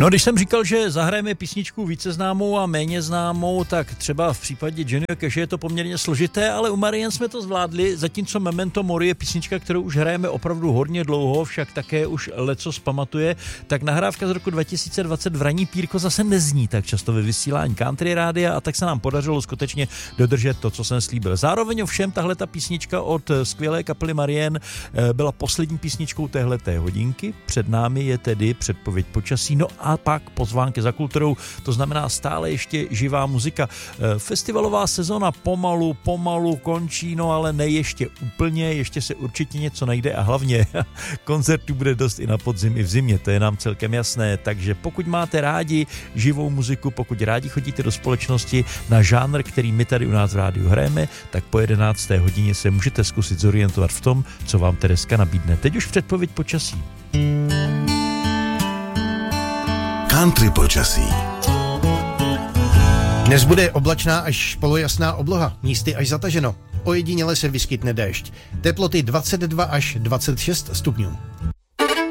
No, když jsem říkal, že zahrajeme písničku více známou a méně známou, tak třeba v případě Johnnyho Cashe je to poměrně složité, ale u Marian jsme to zvládli, zatímco Memento Mori je písnička, kterou už hrajeme opravdu hodně dlouho, však také už lecos pamatuje, tak nahrávka z roku 2020 v Raní Pírko zase nezní tak často ve vysílání Country Rádia a tak se nám podařilo skutečně dodržet to, co jsem slíbil. Zároveň ovšem tahle ta písnička od skvělé kapely Marian byla poslední písničkou téhleté hodinky. Před námi je tedy předpověď počasí, no a pak pozvánky za kulturou, to znamená stále ještě živá muzika. Festivalová sezona pomalu končí, no ale ne ještě úplně, ještě se určitě něco najde a hlavně koncertů bude dost i na podzim, i v zimě, to je nám celkem jasné, takže pokud máte rádi živou muziku, pokud rádi chodíte do společnosti na žánr, který my tady u nás v rádiu hrajeme, tak po 11. hodině se můžete zkusit zorientovat v tom, co vám Tereska nabídne. Teď už předpověď počasí. Country počasí. Dnes bude oblačná až polojasná obloha, místy až zataženo. Ojediněle se vyskytne déšť. Teploty 22 až 26 stupňů.